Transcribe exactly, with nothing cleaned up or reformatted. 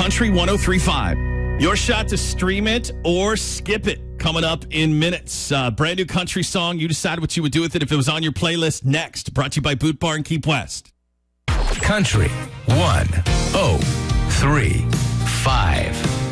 Country one oh three point five. Your shot to stream it or skip it coming up in minutes. Uh, brand new country song. You decide what you would do with it if it was on your playlist next. Brought to you by Boot Barn Keep West. Country one oh three point five.